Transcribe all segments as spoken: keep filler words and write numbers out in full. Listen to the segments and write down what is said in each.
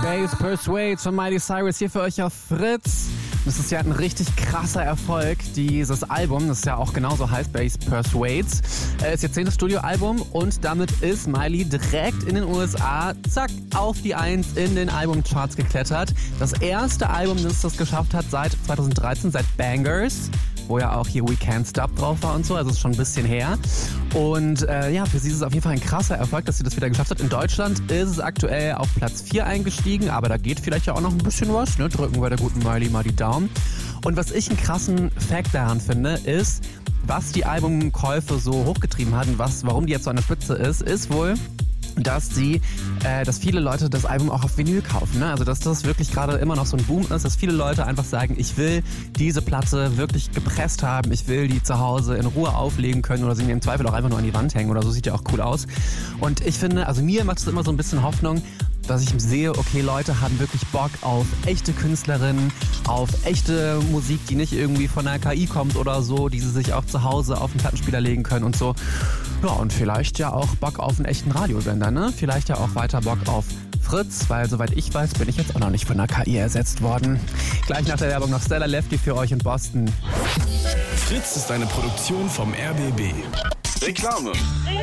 Bass Persuade von Miley Cyrus hier für euch auf Fritz. Das ist ja ein richtig krasser Erfolg, dieses Album, das ja auch genauso heißt, Bass Persuade. Äh, ist ihr zehntes Studioalbum und damit ist Miley direkt in den U S A, zack, auf die Eins in den Albumcharts geklettert. Das erste Album, das das geschafft hat seit zwanzig dreizehn, seit Bangers, wo ja auch hier We Can't Stop drauf war und so, also ist schon ein bisschen her. Und äh, ja, für sie ist es auf jeden Fall ein krasser Erfolg, dass sie das wieder geschafft hat. In Deutschland ist es aktuell auf Platz vier eingestiegen, aber da geht vielleicht ja auch noch ein bisschen was, ne? Drücken wir der guten Miley mal die Daumen. Und was ich einen krassen Fact daran finde, ist, was die Albumkäufe so hochgetrieben hat und was, warum die jetzt so an der Spitze ist, ist wohl, dass sie, äh, dass viele Leute das Album auch auf Vinyl kaufen. Ne? Also dass das wirklich gerade immer noch so ein Boom ist, dass viele Leute einfach sagen, ich will diese Platte wirklich gepresst haben, ich will die zu Hause in Ruhe auflegen können oder sie mir im Zweifel auch einfach nur an die Wand hängen oder so, sieht ja auch cool aus. Und ich finde, also mir macht es immer so ein bisschen Hoffnung, dass ich sehe, okay, Leute haben wirklich Bock auf echte Künstlerinnen, auf echte Musik, die nicht irgendwie von der K I kommt oder so, die sie sich auch zu Hause auf den Plattenspieler legen können und so. Ja, und vielleicht ja auch Bock auf einen echten Radiosender, ne? Vielleicht ja auch weiter Bock auf Fritz, weil soweit ich weiß, bin ich jetzt auch noch nicht von der K I ersetzt worden. Gleich nach der Werbung noch Stella Lefty für euch in Boston. Fritz ist eine Produktion vom R B B. Reklame.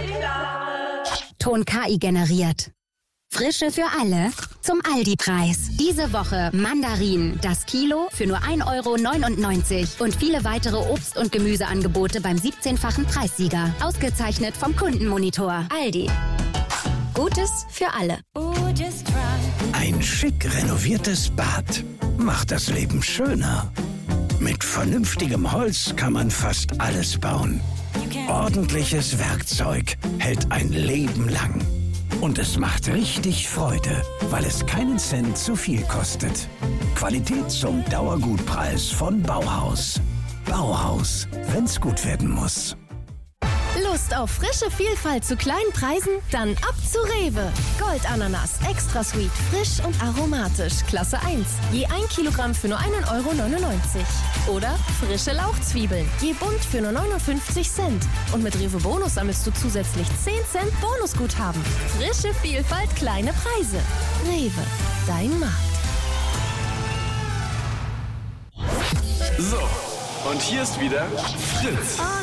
Ton K I generiert. Frische für alle zum Aldi-Preis. Diese Woche Mandarinen, das Kilo für nur ein Euro neunundneunzig und viele weitere Obst- und Gemüseangebote beim siebzehnfachen Preissieger. Ausgezeichnet vom Kundenmonitor. Aldi. Gutes für alle. Ein schick renoviertes Bad macht das Leben schöner. Mit vernünftigem Holz kann man fast alles bauen. Ordentliches Werkzeug hält ein Leben lang. Und es macht richtig Freude, weil es keinen Cent zu viel kostet. Qualität zum Dauergutpreis von Bauhaus. Bauhaus, wenn's gut werden muss. Lust auf frische Vielfalt zu kleinen Preisen? Dann ab zu Rewe. Goldananas, extra sweet, frisch und aromatisch, Klasse eins. Je ein Kilogramm für nur einen Euro neunundneunzig. Oder frische Lauchzwiebeln, je bunt für nur neunundfünfzig Cent. Und mit Rewe Bonus sammelst du zusätzlich zehn Cent Bonusguthaben. Frische Vielfalt, kleine Preise. Rewe, dein Markt. So, und hier ist wieder Fritz.